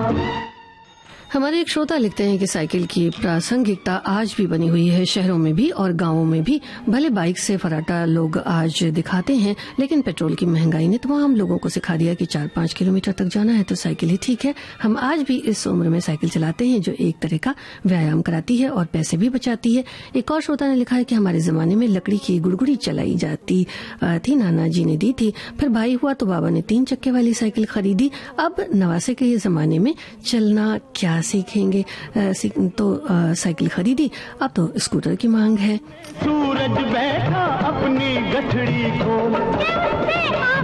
हमारे एक श्रोता लिखते हैं कि साइकिल की प्रासंगिकता आज भी बनी हुई है, शहरों में भी और गांवों में भी। भले बाइक से फराटा लोग आज दिखाते हैं, लेकिन पेट्रोल की महंगाई ने तमाम लोगों को सिखा दिया कि 4-5 किलोमीटर तक जाना है तो साइकिल ही ठीक है। हम आज भी इस उम्र में साइकिल चलाते हैं, जो एक तरह का व्यायाम कराती है और पैसे भी बचाती है। एक और श्रोता ने लिखा है कि हमारे जमाने में लकड़ी की गुड़गुड़ी चलाई जाती थी, नाना जी ने दी थी, फिर भाई हुआ तो बाबा ने 3 चक्के वाली साइकिल खरीदी। अब 89 के जमाने में चलना क्या सीखेंगे, तो साइकिल खरीदी, अब तो स्कूटर की मांग है। सूरज बैठा अपनी गठड़ी खोल